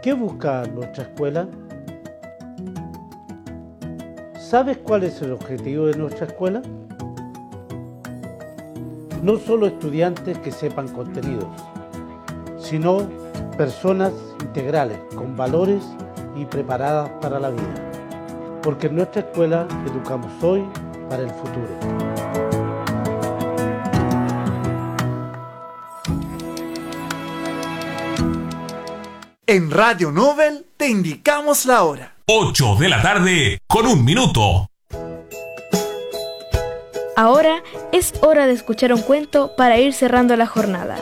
¿Qué busca nuestra escuela? ¿Sabes cuál es el objetivo de nuestra escuela? No solo estudiantes que sepan contenidos, sino personas integrales, con valores y preparadas para la vida. Porque en nuestra escuela educamos hoy para el futuro. En Radio Nobel te indicamos la hora. 8 de la tarde con 1 minuto. Ahora es hora de escuchar un cuento para ir cerrando la jornada.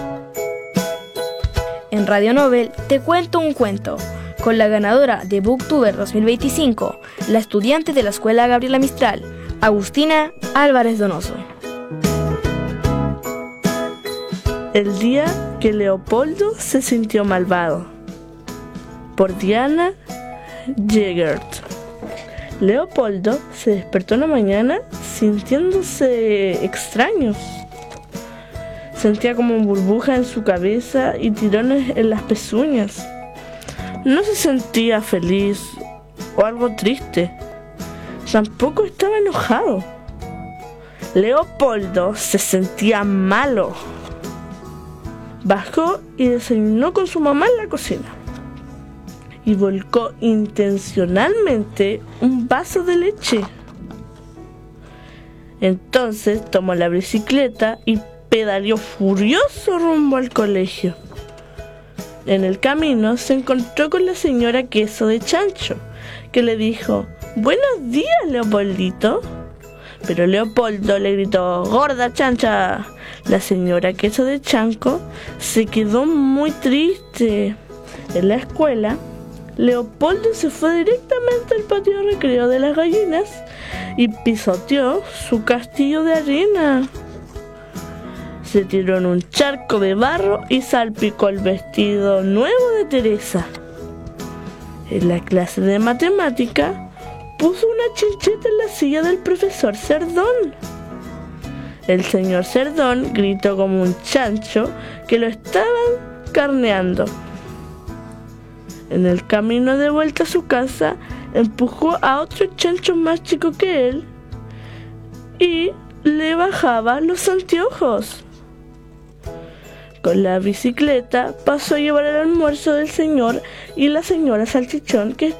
En Radio Nobel te cuento un cuento con la ganadora de Booktuber 2025, la estudiante de la Escuela Gabriela Mistral, Agustina Álvarez Donoso. El día que Leopoldo se sintió malvado, por Diana Jägert. Leopoldo se despertó una mañana sintiéndose extraño. Sentía como burbujas en su cabeza y tirones en las pezuñas. No se sentía feliz o algo triste. Tampoco estaba enojado. Leopoldo se sentía malo. Bajó y desayunó con su mamá en la cocina. Y volcó intencionalmente un vaso de leche. Entonces tomó la bicicleta y pedaleó furioso rumbo al colegio. En el camino se encontró con la señora Queso de Chancho, que le dijo: «Buenos días, Leopoldito». Pero Leopoldo le gritó: «¡Gorda chancha!». La señora Queso de Chanco se quedó muy triste. En la escuela, Leopoldo se fue directamente al patio de recreo de las gallinas y pisoteó su castillo de arena. Se tiró en un charco de barro y salpicó el vestido nuevo de Teresa. En la clase de matemática, puso una chincheta en la silla del profesor Cerdón. El señor Cerdón gritó como un chancho que lo estaban carneando. En el camino de vuelta a su casa, empujó a otro chancho más chico que él y le bajaba los anteojos. Con la bicicleta pasó a llevar el almuerzo del señor y la señora Salchichón, que